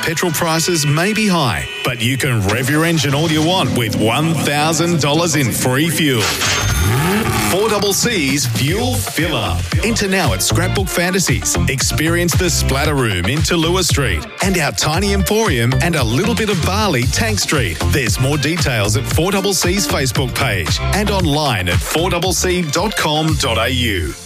petrol prices may be high, but you can rev your engine all you want with $1,000 in free fuel. 4CC's Fuel Fill Up. Enter now at Scrapbook Fantasies. Experience the Splatter Room in Tallulah Street and our tiny emporium and a little bit of Bali, Tank Street. There's more details at 4CC's Facebook page and online at 4cc.com.au.